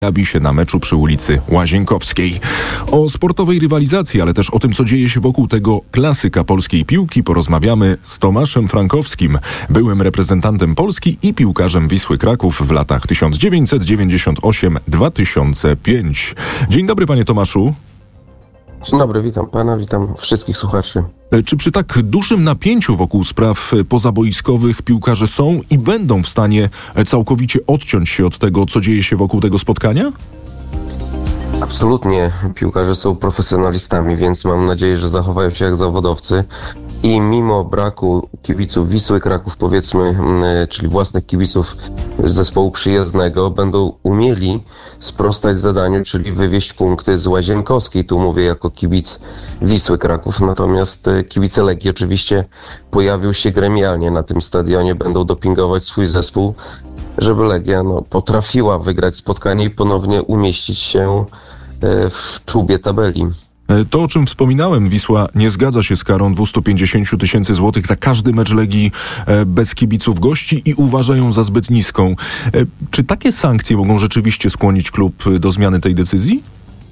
pojawi się na meczu przy ulicy Łazienkowskiej. O sportowej rywalizacji, ale też o tym, co dzieje się wokół tego klasyka polskiej piłki, porozmawiamy z Tomaszem Frankowskim, byłym reprezentantem Polski i piłkarzem Wisły Kraków w latach 1998-2005. Dzień dobry, panie Tomaszu. Dzień dobry, witam pana, witam wszystkich słuchaczy. Czy przy tak dużym napięciu wokół spraw pozaboiskowych piłkarze są i będą w stanie całkowicie odciąć się od tego, co dzieje się wokół tego spotkania? Absolutnie, piłkarze są profesjonalistami, więc mam nadzieję, że zachowają się jak zawodowcy i mimo braku kibiców Wisły Kraków, powiedzmy, czyli własnych kibiców z zespołu przyjezdnego, będą umieli sprostać zadaniu, czyli wywieźć punkty z Łazienkowskiej. Tu mówię jako kibic Wisły Kraków, natomiast kibice Legii oczywiście pojawią się gremialnie na tym stadionie, będą dopingować swój zespół, żeby Legia potrafiła wygrać spotkanie i ponownie umieścić się w czubie tabeli. To, o czym wspominałem, Wisła nie zgadza się z karą 250 000 złotych za każdy mecz Legii bez kibiców gości i uważa ją za zbyt niską. Czy takie sankcje mogą rzeczywiście skłonić klub do zmiany tej decyzji?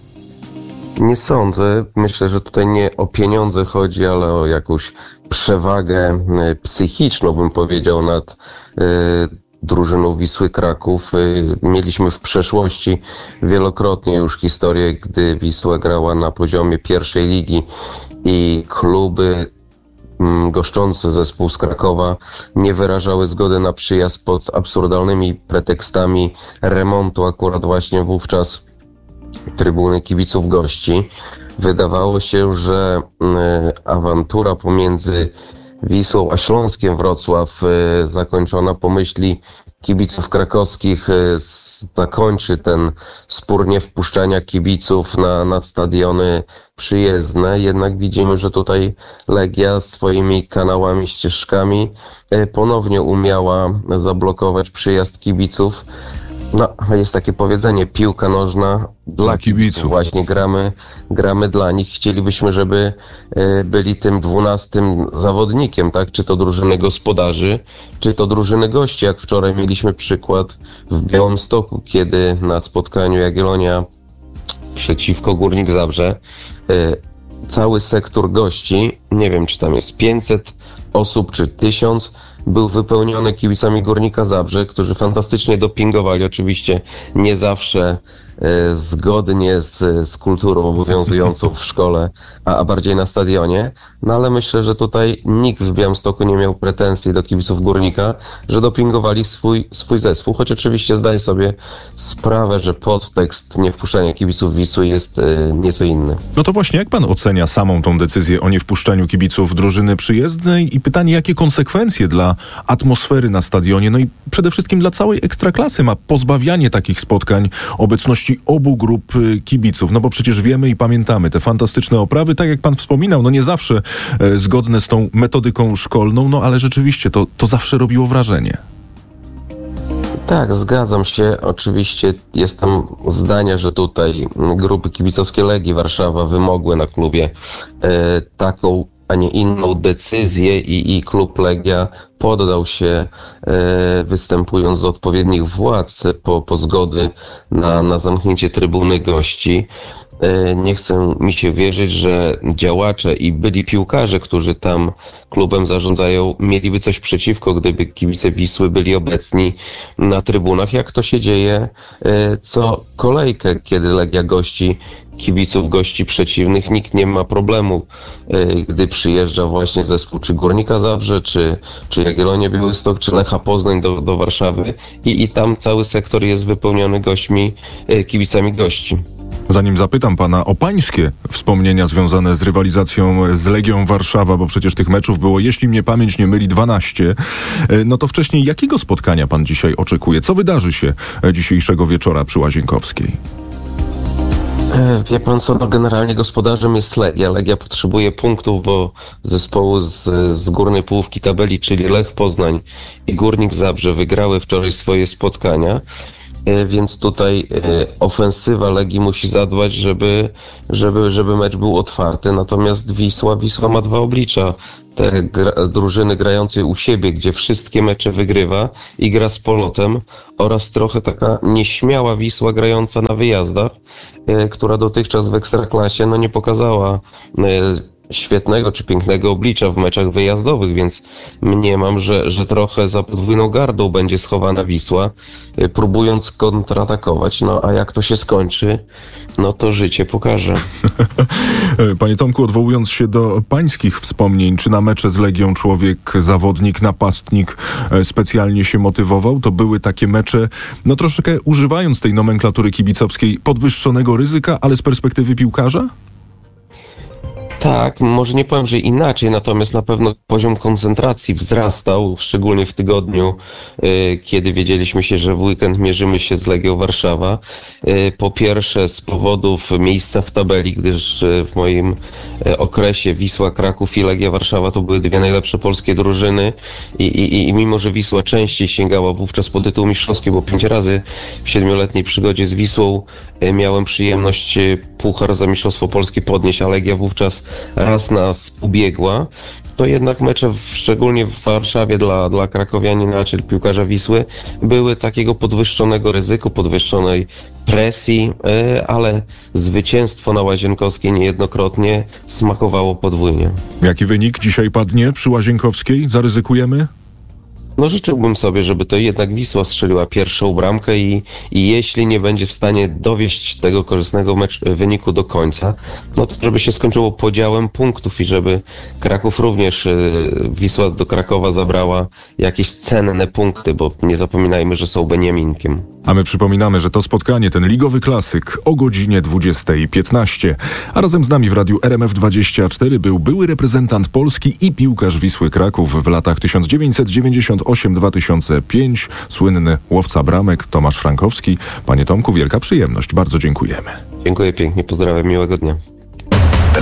Nie sądzę. Myślę, że tutaj nie o pieniądze chodzi, ale o jakąś przewagę psychiczną, bym powiedział, nad drużyną Wisły Kraków. Mieliśmy w przeszłości wielokrotnie już historię, gdy Wisła grała na poziomie pierwszej ligi i kluby goszczące zespół z Krakowa nie wyrażały zgody na przyjazd pod absurdalnymi pretekstami remontu akurat właśnie wówczas trybuny kibiców gości. Wydawało się, że awantura pomiędzy Wisłą a Śląskiem Wrocław zakończona po myśli kibiców krakowskich zakończy ten spór niewpuszczania kibiców na stadiony przyjezdne. Jednak widzimy, że tutaj Legia swoimi kanałami, ścieżkami ponownie umiała zablokować przyjazd kibiców. Jest takie powiedzenie, piłka nożna dla kibiców. Właśnie gramy dla nich. Chcielibyśmy, żeby byli tym 12 zawodnikiem, tak? Czy to drużyny gospodarzy, czy to drużyny gości. Jak wczoraj mieliśmy przykład w Białymstoku, kiedy na spotkaniu Jagiellonia przeciwko Górnik Zabrze cały sektor gości, nie wiem, czy tam jest 500 osób, czy 1000, był wypełniony kibicami Górnika Zabrze, którzy fantastycznie dopingowali, oczywiście nie zawsze zgodnie z kulturą obowiązującą w szkole, a bardziej na stadionie. Ale myślę, że tutaj nikt w Białymstoku nie miał pretensji do kibiców Górnika, że dopingowali swój zespół, choć oczywiście zdaję sobie sprawę, że podtekst niewpuszczania kibiców Wisły jest nieco inny. No to właśnie, jak pan ocenia samą tą decyzję o niewpuszczaniu kibiców drużyny przyjezdnej i pytanie, jakie konsekwencje dla atmosfery na stadionie, no i przede wszystkim dla całej ekstraklasy ma pozbawianie takich spotkań obecności obu grup kibiców? No bo przecież wiemy i pamiętamy te fantastyczne oprawy, tak jak pan wspominał, no nie zawsze zgodne z tą metodyką szkolną, no ale rzeczywiście to zawsze robiło wrażenie. Tak, zgadzam się. Oczywiście jestem zdania, że tutaj grupy kibicowskie Legii Warszawa wymogły na klubie taką, a nie inną decyzję i klub Legia poddał się, występując z odpowiednich władz po zgody na zamknięcie trybuny gości. Nie chce mi się wierzyć, że działacze i byli piłkarze, którzy tam klubem zarządzają, mieliby coś przeciwko, gdyby kibice Wisły byli obecni na trybunach, jak to się dzieje co kolejkę, kiedy Legia gości kibiców gości przeciwnych. Nikt nie ma problemu, gdy przyjeżdża właśnie zespół czy Górnika Zabrze, czy Jagiellonia Białystok, czy Lecha Poznań do Warszawy i tam cały sektor jest wypełniony gośćmi, kibicami gości. Zanim zapytam pana o pańskie wspomnienia związane z rywalizacją z Legią Warszawa, bo przecież tych meczów było, jeśli mnie pamięć nie myli, 12, no to wcześniej jakiego spotkania pan dzisiaj oczekuje? Co wydarzy się dzisiejszego wieczora przy Łazienkowskiej? Wie pan co, generalnie gospodarzem jest Legia. Legia potrzebuje punktów, bo zespoły z górnej połówki tabeli, czyli Lech Poznań i Górnik Zabrze, wygrały wczoraj swoje spotkania. Więc tutaj ofensywa Legii musi zadbać, żeby mecz był otwarty. Natomiast Wisła ma dwa oblicza. Te drużyny grającej u siebie, gdzie wszystkie mecze wygrywa i gra z polotem, oraz trochę taka nieśmiała Wisła grająca na wyjazdach, która dotychczas w Ekstraklasie nie pokazała świetnego czy pięknego oblicza w meczach wyjazdowych, więc mniemam, że trochę za podwójną gardą będzie schowana Wisła, próbując kontratakować. A jak to się skończy, to życie pokaże. Panie Tomku, odwołując się do pańskich wspomnień, czy na mecze z Legią człowiek, zawodnik, napastnik specjalnie się motywował? To były takie mecze, troszeczkę używając tej nomenklatury kibicowskiej, podwyższonego ryzyka, ale z perspektywy piłkarza? Tak, może nie powiem, że inaczej, natomiast na pewno poziom koncentracji wzrastał, szczególnie w tygodniu, kiedy wiedzieliśmy się, że w weekend mierzymy się z Legią Warszawa. Po pierwsze z powodów miejsca w tabeli, gdyż w moim okresie Wisła Kraków i Legia Warszawa to były dwie najlepsze polskie drużyny i mimo, że Wisła częściej sięgała wówczas po tytuł mistrzowski, bo 5 razy w 7-letniej przygodzie z Wisłą miałem przyjemność puchar za mistrzostwo Polski podnieść, a Legia wówczas raz nas ubiegła, to jednak mecze, szczególnie w Warszawie dla krakowianina, czyli piłkarza Wisły, były takiego podwyższonego ryzyka, podwyższonej presji, ale zwycięstwo na Łazienkowskiej niejednokrotnie smakowało podwójnie. Jaki wynik dzisiaj padnie przy Łazienkowskiej? Zaryzykujemy? Życzyłbym sobie, żeby to jednak Wisła strzeliła pierwszą bramkę i jeśli nie będzie w stanie dowieść tego korzystnego wyniku do końca, to żeby się skończyło podziałem punktów i żeby Kraków również, Wisła do Krakowa zabrała jakieś cenne punkty, bo nie zapominajmy, że są Beniaminkiem. A my przypominamy, że to spotkanie, ten ligowy klasyk o godzinie 20:15. A razem z nami w radiu RMF24 był były reprezentant Polski i piłkarz Wisły Kraków w latach 1998-2005, słynny łowca bramek Tomasz Frankowski. Panie Tomku, wielka przyjemność. Bardzo dziękujemy. Dziękuję pięknie, pozdrawiam, miłego dnia.